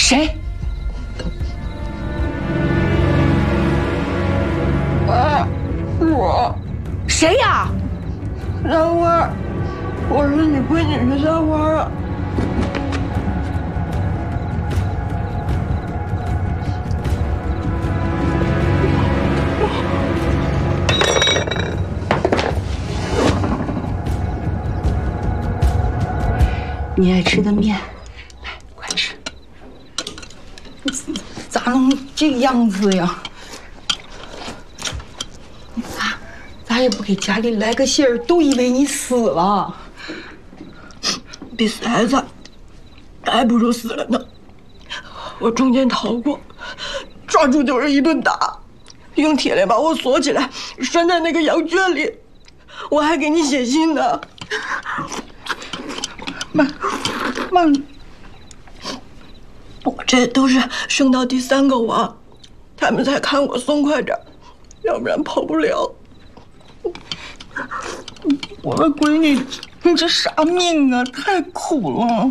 谁？ 我。 谁呀？ 小花，我是你闺女是小花啊。 你爱吃的面，来，快吃。咋能这个样子呀？咋也不给家里来个信儿，都以为你死了。 比死还惨，还不如死了呢。我中间逃过，抓住就是一顿打，用铁链把我锁起来，拴在那个羊圈里。我还给你写信呢。妈，我这都是生到第3个娃，他们才看我松快点，要不然跑不了。 我的闺女，你这啥命啊？太苦了。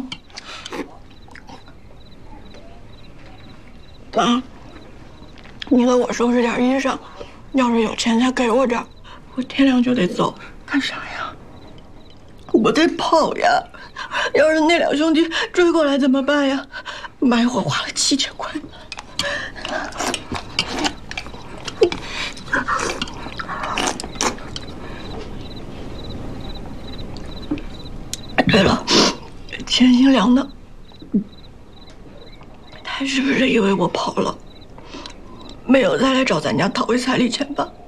爸，你给我收拾点衣裳，要是有钱再给我点，我天亮就得走。 干啥呀？ 我得跑呀！要是那2兄弟追过来怎么办呀？买火花了7000块。对了，钱新良呢？他是不是以为我跑了，没有再来找咱家讨回彩礼钱吧？